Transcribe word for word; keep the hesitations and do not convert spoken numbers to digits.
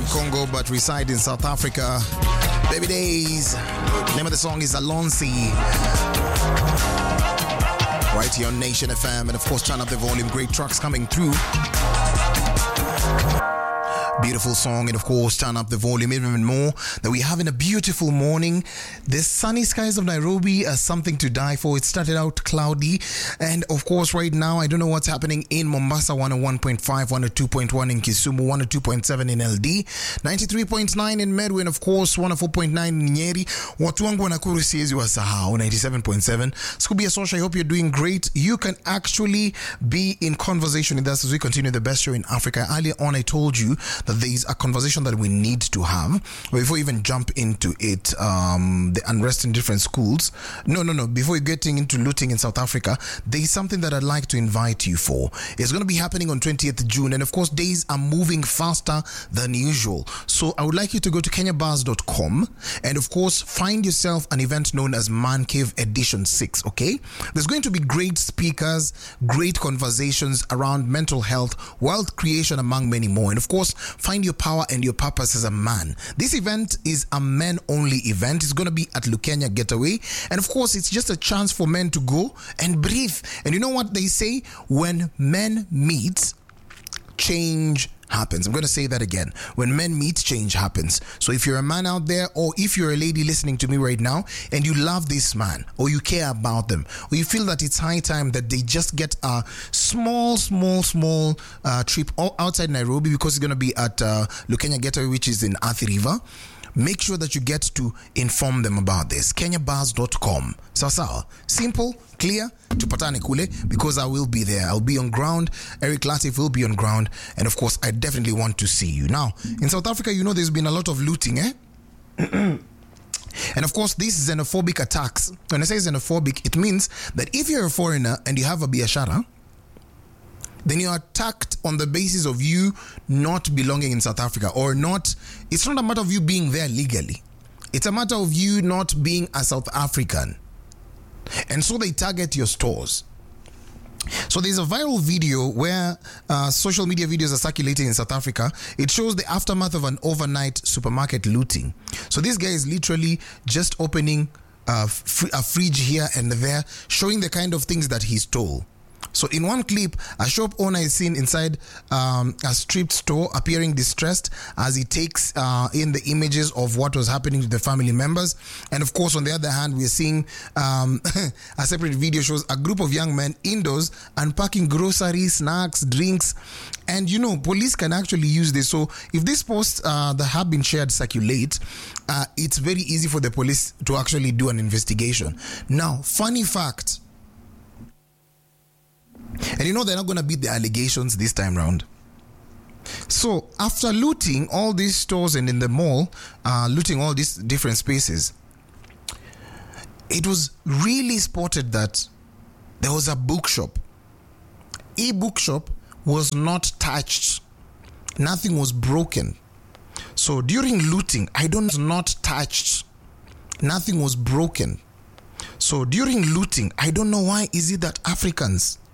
from Congo but reside in South Africa. Baby Days. Name of the song is Alonsi. Right here on Nation F M, and of course turn up the volume. Great tracks coming through. Beautiful song, and of course turn up the volume even more. That we're having a beautiful morning. The sunny skies of Nairobi are something to die for. It started out cloudy, and of course right now I don't know what's happening in Mombasa. One oh one point five, one oh two point one in Kisumu, one oh two point seven in L D, ninety-three point nine in Meru, and of course one oh four point nine in Nyeri. Watu wangu wa Nakuru siwezi wasahau, ninety-seven point seven. Scooby Social, I hope you're doing great. You can actually be in conversation with us as we continue the best show in Africa. Earlier on I told you that there is a conversation that we need to have before we even jump into it. Um, the unrest in different schools. No, no, no. Before we're getting into looting in South Africa, there is something that I'd like to invite you for. It's going to be happening on twentieth of June, and of course, days are moving faster than usual. So I would like you to go to kenya bars dot com and, of course, find yourself an event known as Man Cave Edition six. Okay, there's going to be great speakers, great conversations around mental health, wealth creation, among many more, and of course, find your power and your purpose as a man. This event is a men-only event. It's going to be at Lukenya Getaway. And of course, it's just a chance for men to go and breathe. And you know what they say? When men meet, change happens. I'm going to say that again. When men meet, change happens. So if you're a man out there, or if you're a lady listening to me right now and you love this man, or you care about them, or you feel that it's high time that they just get a small, small, small uh, trip outside Nairobi, because it's going to be at uh, Lukenya Getaway, which is in Athi River, make sure that you get to inform them about this. kenya bars dot com. Sawa sawa. Simple, clear, tupatane kule, because I will be there. I'll be on ground. Eric Latif will be on ground. And of course, I definitely want to see you. Now, in South Africa, you know there's been a lot of looting, eh? And of course, these xenophobic attacks. When I say xenophobic, it means that if you're a foreigner and you have a biashara, then you're attacked on the basis of you not belonging in South Africa, or not. It's not a matter of you being there legally. It's a matter of you not being a South African. And so they target your stores. So there's a viral video where uh, social media videos are circulating in South Africa. It shows the aftermath of an overnight supermarket looting. So this guy is literally just opening a, fr- a fridge here and there, showing the kind of things that he stole. So in one clip, a shop owner is seen inside um, a stripped store, appearing distressed as he takes uh, in the images of what was happening to the family members. And of course, on the other hand, we're seeing um, a separate video shows a group of young men indoors unpacking groceries, snacks, drinks. And you know, police can actually use this. So if these posts uh, that have been shared circulate, uh, it's very easy for the police to actually do an investigation. Now, funny fact. And you know they're not going to beat the allegations this time round. So after looting all these stores and in the mall, uh, looting all these different spaces, it was really spotted that there was a bookshop. A bookshop was not touched. Nothing was broken. So during looting, I don't not touched. Nothing was broken. So during looting, I don't know why is it that Africans